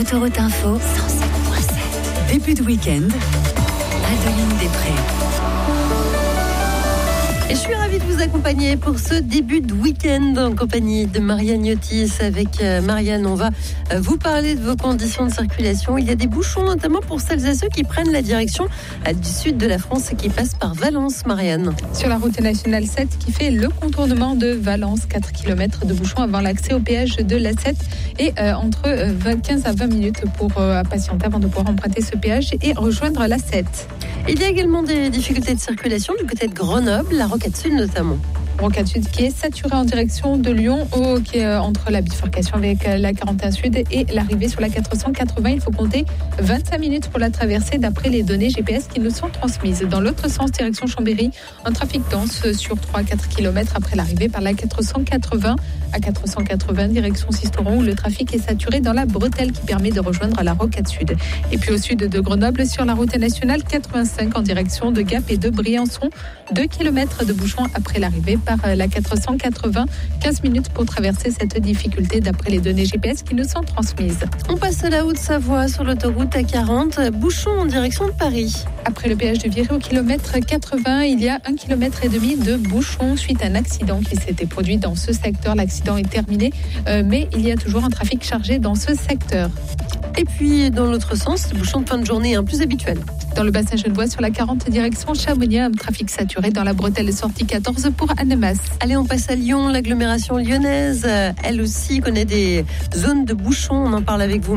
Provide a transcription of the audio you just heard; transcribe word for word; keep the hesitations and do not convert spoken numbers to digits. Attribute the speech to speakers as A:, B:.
A: Autoroute Info cent sept point sept. Début de week-end, Adeline Després.
B: Et je suis ravie de vous accompagner pour ce début de week-end en compagnie de Marianne Yotis. Avec Marianne, on va vous parler de vos conditions de circulation. Il y a des bouchons notamment pour celles et ceux qui prennent la direction du sud de la France et qui passent par Valence, Marianne.
C: Sur la route nationale sept qui fait le contournement de Valence, quatre kilomètres de bouchons avant l'accès au péage de l'A sept et euh, entre quinze à vingt minutes pour euh, patienter avant de pouvoir emprunter ce péage et rejoindre l'A sept.
B: Il y a également des difficultés de circulation du côté de Grenoble, la Rocade Sud notamment.
C: Rocade Sud qui est saturée en direction de Lyon, au, qui est entre la bifurcation avec la quarante et un Sud et l'arrivée sur la quatre cent quatre-vingts. Il faut compter vingt-cinq minutes pour la traverser d'après les données G P S qui nous sont transmises. Dans l'autre sens, direction Chambéry, un trafic dense sur trois à quatre kilomètres après l'arrivée par la quatre cent quatre-vingts. À quatre cent quatre-vingts, direction Sisteron, où le trafic est saturé dans la bretelle qui permet de rejoindre la Rocade Sud. Et puis au sud de Grenoble, sur la route nationale quatre-vingt-cinq en direction de Gap et de Briançon, deux kilomètres de bouchons après l'arrivée par la quatre cent quatre-vingts. quinze minutes pour traverser cette difficulté d'après les données G P S qui nous sont transmises.
B: On passe à la Haute-Savoie sur l'autoroute A quarante, bouchons en direction de Paris.
C: Après le péage de Viré au kilomètre quatre-vingts, il y a un kilomètre et demi de bouchons suite à un accident qui s'était produit dans ce secteur. L'accident est terminé, euh, mais il y a toujours un trafic chargé dans ce secteur.
B: Et puis, dans l'autre sens, bouchon de fin de journée hein, plus habituel.
C: Dans le bassin genevois, sur la quarante direction Chamonix, un trafic saturé dans la bretelle sortie quatorze pour Annemasse.
B: Allez, on passe à Lyon. L'agglomération lyonnaise, elle aussi, connaît des zones de bouchons. On en parle avec vous.